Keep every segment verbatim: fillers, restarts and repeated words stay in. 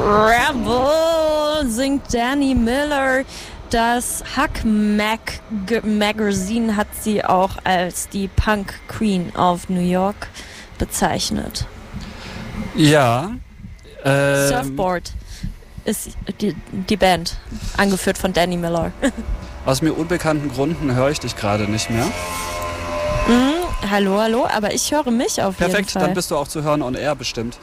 Rebel singt Danny Miller. Das Hack Mac Magazine hat sie auch als die Punk Queen of New York bezeichnet. Ja. Ähm, Surfboard ist die, die Band, angeführt von Danny Miller. Aus mir unbekannten Gründen höre ich dich gerade nicht mehr. Mm, hallo, hallo, aber ich höre mich auf Perfekt, jeden Fall. Perfekt, dann bist du auch zu hören on air bestimmt.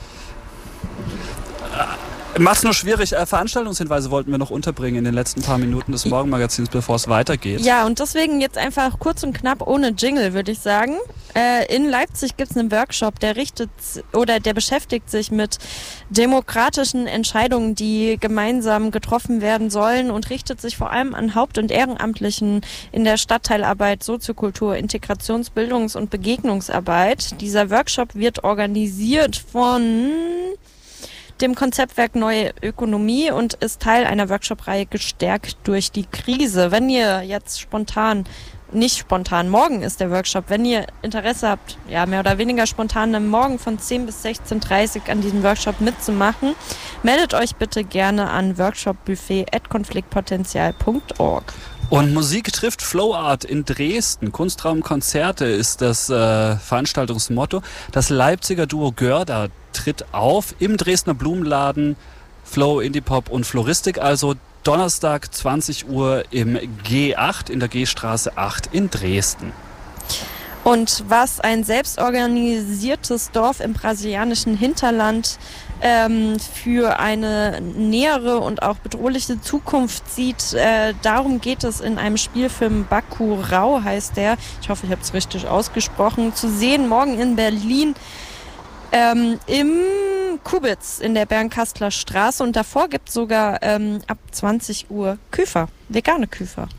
Macht's nur schwierig. Äh, Veranstaltungshinweise wollten wir noch unterbringen in den letzten paar Minuten des Morgenmagazins, bevor es weitergeht. Ja, und deswegen jetzt einfach kurz und knapp ohne Jingle, würde ich sagen. Äh, in Leipzig gibt es einen Workshop, der richtet oder der beschäftigt sich mit demokratischen Entscheidungen, die gemeinsam getroffen werden sollen und richtet sich vor allem an Haupt- und Ehrenamtlichen in der Stadtteilarbeit, Soziokultur, Integrations-, Bildungs- und Begegnungsarbeit. Dieser Workshop wird organisiert von dem Konzeptwerk Neue Ökonomie und ist Teil einer Workshop-Reihe Gestärkt durch die Krise. Wenn ihr jetzt spontan, nicht spontan, morgen ist der Workshop, wenn ihr Interesse habt, ja mehr oder weniger spontan am Morgen von zehn bis sechzehn Uhr dreißig an diesem Workshop mitzumachen, meldet euch bitte gerne an workshopbuffet at konfliktpotenzial punkt org. Und Musik trifft Flow Art in Dresden. Kunstraumkonzerte ist das äh, Veranstaltungsmotto. Das Leipziger Duo Görda tritt auf im Dresdner Blumenladen. Flow, Indie Pop und Floristik. Also Donnerstag zwanzig Uhr im G acht in der G-Straße acht in Dresden. Und was ein selbstorganisiertes Dorf im brasilianischen Hinterland ähm, für eine nähere und auch bedrohliche Zukunft sieht, äh, darum geht es in einem Spielfilm. Bacurau heißt der. Ich hoffe, ich habe es richtig ausgesprochen. Zu sehen morgen in Berlin ähm, im Kubitz in der Bernkastler Straße. Und davor gibt es sogar ähm, ab zwanzig Uhr Küfer, vegane Küfer.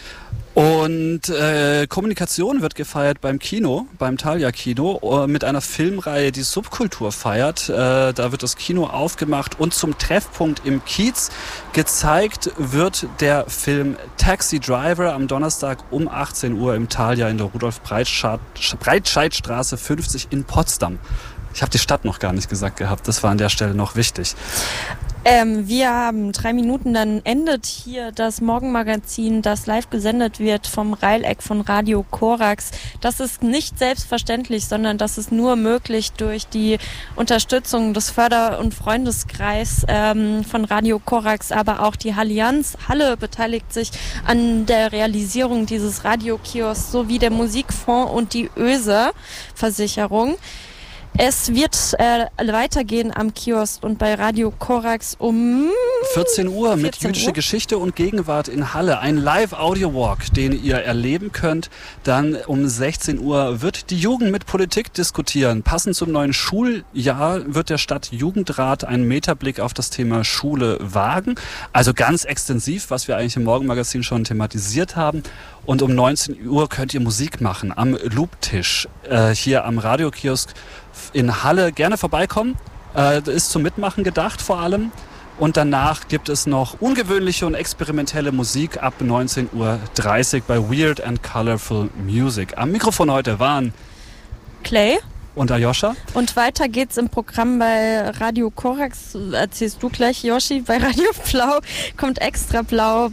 Und äh, Kommunikation wird gefeiert beim Kino, beim Thalia Kino, äh, mit einer Filmreihe, die Subkultur feiert. Äh, da wird das Kino aufgemacht und zum Treffpunkt im Kiez gezeigt wird der Film Taxi Driver am Donnerstag um achtzehn Uhr im Thalia in der Rudolf-Breitscheid-Straße fünfzig in Potsdam. Ich habe die Stadt noch gar nicht gesagt gehabt, das war an der Stelle noch wichtig. Ähm, wir haben drei Minuten, dann endet hier das Morgenmagazin, das live gesendet wird vom Reileck von Radio Korax. Das ist nicht selbstverständlich, sondern das ist nur möglich durch die Unterstützung des Förder- und Freundeskreis ähm, von Radio Korax, aber auch die Allianz Halle beteiligt sich an der Realisierung dieses Radiokiosks sowie der Musikfonds und die Öse-Versicherung. Es wird äh, weitergehen am Kiosk und bei Radio Korax um vierzehn Uhr mit vierzehn jüdische Uhr. Geschichte und Gegenwart in Halle. Ein Live-Audio-Walk, den ihr erleben könnt. Dann um sechzehn Uhr wird die Jugend mit Politik diskutieren. Passend zum neuen Schuljahr wird der Stadtjugendrat einen Meterblick auf das Thema Schule wagen. Also ganz extensiv, was wir eigentlich im Morgenmagazin schon thematisiert haben. Und um neunzehn Uhr könnt ihr Musik machen am Looptisch äh, hier am Radiokiosk in Halle. Gerne vorbeikommen. Äh, das ist zum Mitmachen gedacht vor allem. Und danach gibt es noch ungewöhnliche und experimentelle Musik ab neunzehn Uhr dreißig bei Weird and Colorful Music. Am Mikrofon heute waren Clay und Ayosha. Und weiter geht's im Programm bei Radio Korax. Erzählst du gleich, Yoshi. Bei Radio Blau kommt Extra Blau.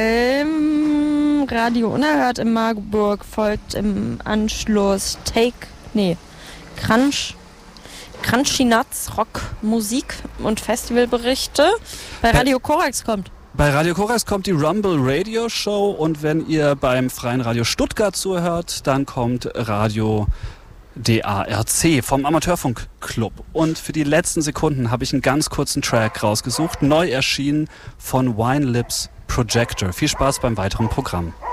Beim Radio Unerhört in Marburg folgt im Anschluss Take, nee, Crunch, Crunchy Nuts, Rock, Musik und Festivalberichte. Bei Radio Korax kommt. Bei Radio Korax kommt die Rumble Radio Show und wenn ihr beim Freien Radio Stuttgart zuhört, dann kommt Radio D A R C vom Amateurfunkclub. Und für die letzten Sekunden habe ich einen ganz kurzen Track rausgesucht, neu erschienen von Wine Lips Projector. Viel Spaß beim weiteren Programm.